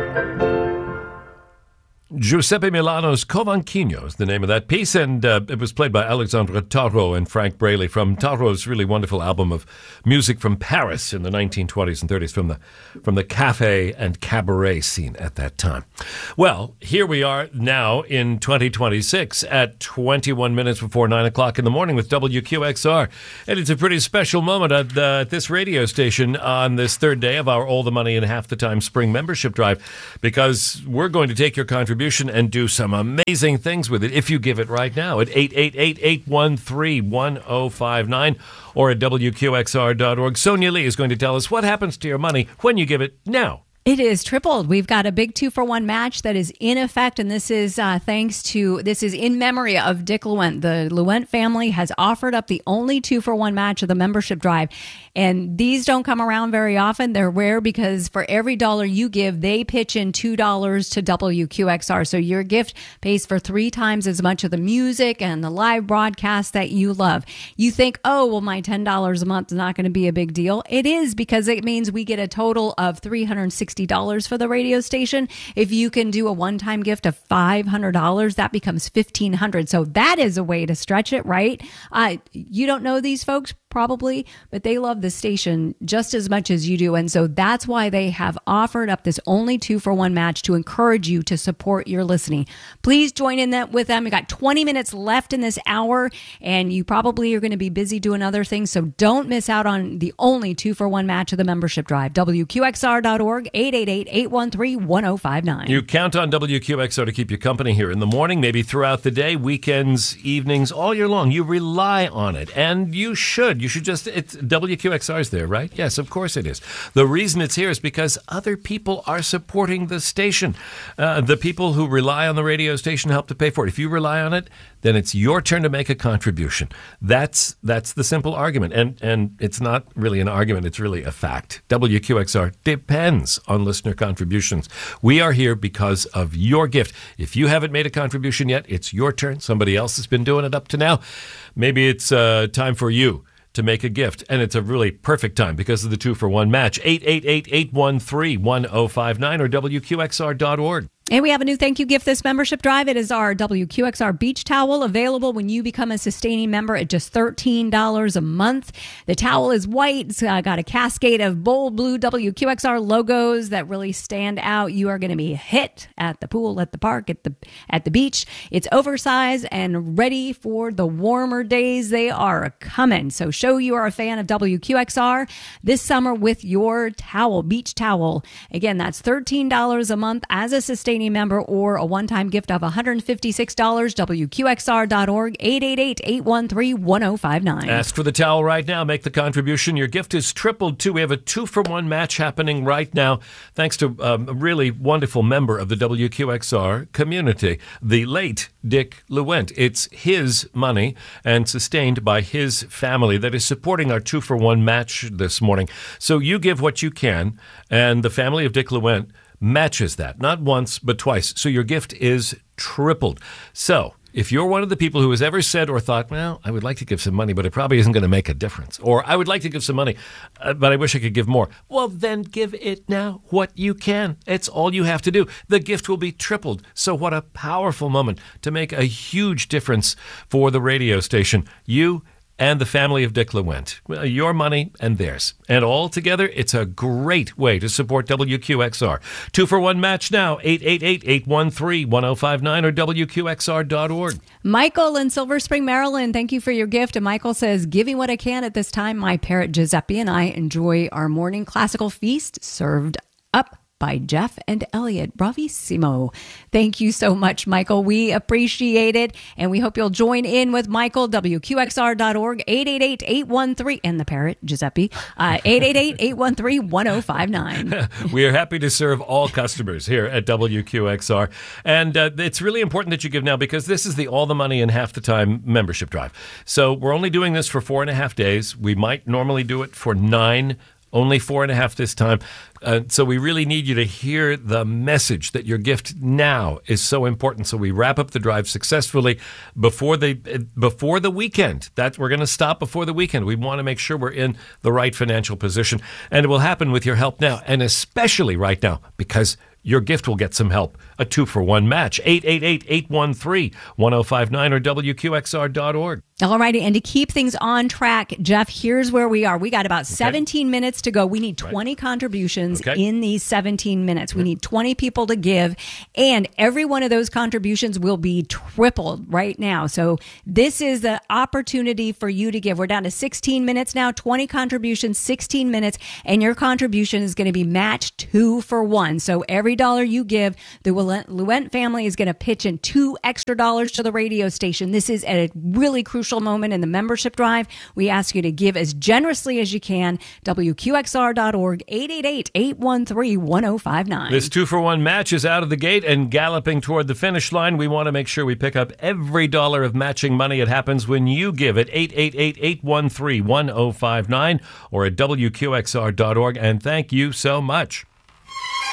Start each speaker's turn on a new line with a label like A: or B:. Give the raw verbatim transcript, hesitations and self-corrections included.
A: Giuseppe Milano's Covanquinho is the name of that piece, and uh, it was played by Alexandre Tarot and Frank Braley from Tarot's really wonderful album of music from Paris in the nineteen twenties and thirties, from the from the cafe and cabaret scene at that time. Well, here we are now in twenty twenty-six at twenty-one minutes before nine o'clock in the morning with W Q X R, and it's a pretty special moment at, uh, at this radio station on this third day of our All the Money in Half the Time spring membership drive, because we're going to take your contribution and do some amazing things with it if you give it right now at eight eight eight, eight one three, one zero five nine or at W Q X R dot org. Sonia Lee is going to tell us what happens to your money when you give it now.
B: It is tripled. We've got a big two for one match that is in effect, and this is uh, thanks to, this is in memory of Dick Luent. The Luent family has offered up the only two for one match of the membership drive, and these don't come around very often. They're rare because for every dollar you give, they pitch in two dollars to W Q X R. So your gift pays for three times as much of the music and the live broadcast that you love. You think, oh, well, my ten dollars a month is not going to be a big deal. It is, because it means we get a total of three hundred sixty dollars for the radio station. If you can do a one-time gift of five hundred dollars, that becomes fifteen hundred dollars. So that is a way to stretch it, right? Uh, you don't know these folks probably, but they love the station just as much as you do. And so that's why they have offered up this only two for one match to encourage you to support your listening. Please join in that with them. We got twenty minutes left in this hour, and you probably are going to be busy doing other things. So don't miss out on the only two for one match of the membership drive. W Q X R dot org, eight eight eight, eight one three, one zero five nine.
A: You count on W Q X R to keep you company here in the morning, maybe throughout the day, weekends, evenings, all year long. You rely on it, and you should. You should just, it's W Q X R is there, right? Yes, of course it is. The reason it's here is because other people are supporting the station. Uh, the people who rely on the radio station help to pay for it. If you rely on it, then it's your turn to make a contribution. That's that's the simple argument. And and it's not really an argument, it's really a fact. W Q X R depends on listener contributions. We are here because of your gift. If you haven't made a contribution yet, it's your turn. Somebody else has been doing it up to now. Maybe it's uh, time for you to make a gift, and it's a really perfect time because of the two for one match. eight eight eight, eight one three, one zero five nine or W Q X R dot org.
B: And we have a new thank you gift this membership drive. It is our W Q X R beach towel, available when you become a sustaining member at just thirteen dollars a month. The towel is white. It's uh, got a cascade of bold blue W Q X R logos that really stand out. You are going to be hit at the pool, at the park, at the at the beach. It's oversized and ready for the warmer days. They are coming. So show you are a fan of W Q X R this summer with your towel, beach towel. Again, that's thirteen dollars a month as a sustaining member, or a one-time gift of one hundred fifty-six dollars. W Q X R dot org, eight eight eight, eight one three, one zero five nine.
A: Ask for the towel right now. Make the contribution. Your gift is tripled, too. We have a two-for-one match happening right now, thanks to um, a really wonderful member of the W Q X R community, the late Dick Luent. It's his money and sustained by his family that is supporting our two-for-one match this morning. So you give what you can, and the family of Dick Luent matches that, not once, but twice. So your gift is tripled. So if you're one of the people who has ever said or thought, well, I would like to give some money, but it probably isn't going to make a difference, or I would like to give some money, uh, but I wish I could give more, well, then give it now what you can. It's all you have to do. The gift will be tripled. So what a powerful moment to make a huge difference for the radio station. You and the family of Dick Luent. Well, your money and theirs. And all together, it's a great way to support W Q X R. Two for one match now, eight eight eight, eight one three, one zero five nine or W Q X R dot org.
B: Michael in Silver Spring, Maryland, thank you for your gift. And Michael says, giving what I can at this time, my parrot Giuseppe and I enjoy our morning classical feast served up by Jeff and Elliot. Bravissimo. Thank you so much, Michael. We appreciate it, and we hope you'll join in with Michael, W Q X R dot org, eight eight eight, eight one three, and the parrot, Giuseppe, uh, eight eight eight, eight one three, one zero five nine.
A: We are happy to serve all customers here at W Q X R, and uh, it's really important that you give now because this is the All the Money in Half the Time membership drive. So we're only doing this for four and a half days. We might normally do it for nine. Only four and a half this time. Uh, so we really need you to hear the message that your gift now is so important. So we wrap up the drive successfully before the before the weekend. That we're going to stop before the weekend. We want to make sure we're in the right financial position, and it will happen with your help now, and especially right now because your gift will get some help. A two-for-one match. eight eight eight, eight one three, one oh five nine or W Q X R dot org.
B: All righty, and to keep things on track, Jeff, here's where we are. We got about okay. seventeen minutes to go. We need twenty right. contributions okay. in these seventeen minutes. We need twenty people to give, and every one of those contributions will be tripled right now. So this is the opportunity for you to give. We're down to sixteen minutes now, twenty contributions, sixteen minutes, and your contribution is going to be matched two for one. So every dollar you give, the Luent family is going to pitch in two extra dollars to the radio station. This is a really crucial moment in the membership drive. We ask you to give as generously as you can. W Q X R dot org, eight eight eight, eight one three, one oh five nine.
A: This two-for-one match is out of the gate and galloping toward the finish line. We want to make sure we pick up every dollar of matching money. It happens when you give at eight eight eight, eight one three, one oh five nine or at W Q X R dot org. And thank you so much.